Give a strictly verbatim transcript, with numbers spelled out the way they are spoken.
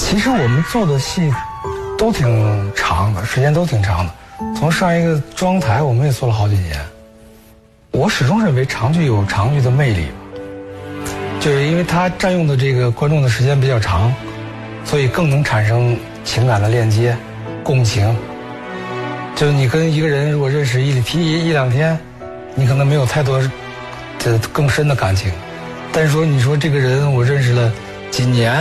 其实我们做的戏都挺长的，时间都挺长的。从上一个中央台，我们也做了好几年。我始终认为长剧有长剧的魅力，就是因为它占用的这个观众的时间比较长，所以更能产生情感的链接、共情。就是你跟一个人如果认识一一一两天，你可能没有太多的更深的感情，但是说你说这个人我认识了几年。